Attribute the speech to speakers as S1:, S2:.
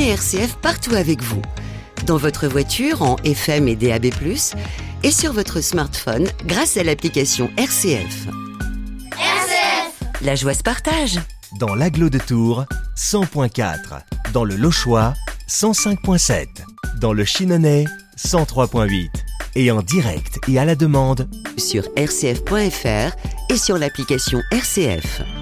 S1: Prenez RCF partout avec vous. Dans votre voiture en FM et DAB+, et sur votre smartphone grâce à l'application RCF.
S2: RCF.
S1: La joie se partage.
S3: Dans l'Agglo de Tours, 100.4. Dans le Lochois, 105.7. Dans le Chinonais, 103.8. Et en direct et à la demande
S1: sur rcf.fr et sur l'application RCF.